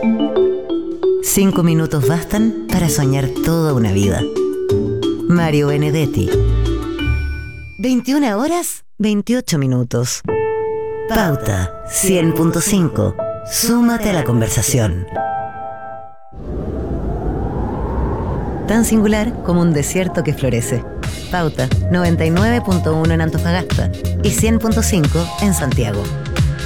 5 minutos bastan para soñar toda una vida. Mario Benedetti. 21 horas, 28 minutos. Pauta 100.5. Súmate a la conversación. Tan singular como un desierto que florece. Pauta 99.1 en Antofagasta y 100.5 en Santiago.